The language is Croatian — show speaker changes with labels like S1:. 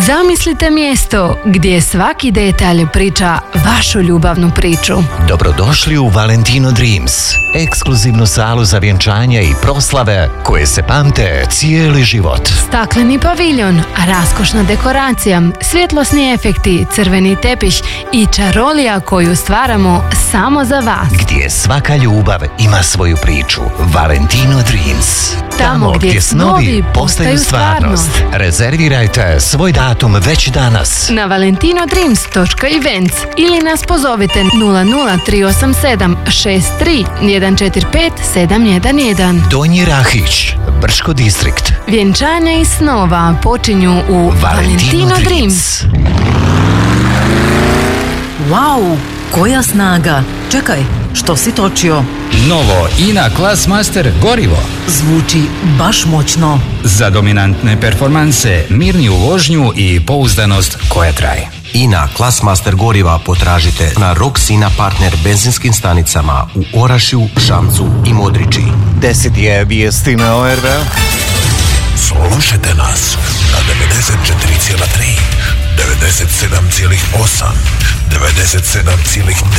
S1: Zamislite mjesto gdje svaki detalj priča vašu ljubavnu priču.
S2: Dobrodošli u Valentino Dreams, ekskluzivnu salu za vjenčanja i proslave koje se pamte cijeli život.
S1: Stakleni paviljon, raskošna dekoracija, svjetlosni efekti, crveni tepih i čarolija koju stvaramo samo za vas.
S2: Gdje svaka ljubav ima svoju priču. Valentino Dreams.
S1: Tamo gdje snovi postaju stvarnost.
S2: Rezervirajte svoj datum već danas
S1: Na valentinodreams.events ili nas pozovite 00387 63 145 711.
S2: Donji Rahić, Brško distrikt.
S1: Vjenčanja i snova počinju u Valentino Dreams.
S3: Wow, koja snaga! Čekaj, što si točio?
S4: Novo INA Classmaster gorivo.
S3: Zvuči baš moćno.
S4: Za dominantne performanse, mirniju vožnju i pouzdanost koja traje.
S5: INA Classmaster goriva potražite na Roxina Partner benzinskim stanicama u Orašju, Šamcu i Modriči.
S2: 10 je vijesti na ORV.
S6: Slušajte nas na 94,3, 97,8, 97,9.